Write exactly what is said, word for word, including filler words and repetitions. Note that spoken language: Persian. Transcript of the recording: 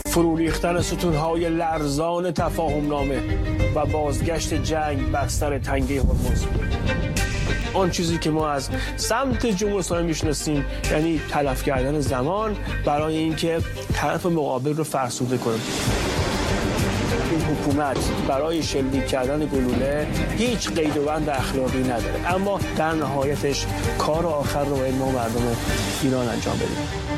فرو ریختن ستونهای لرزان تفاهمنامه و بازگشت جنگ بر سر تنگه هرمز. آن چیزی که ما از سمت جمهوری اسلامی میشناسیم یعنی تلف کردن زمان برای اینکه طرف مقابل رو فرسوده کنیم. این حکومت برای شلیک کردن گلوله هیچ قید و بند اخلاقی نداره، اما در نهایتش کار آخر رو باید ما مردم ایران انجام بدیم.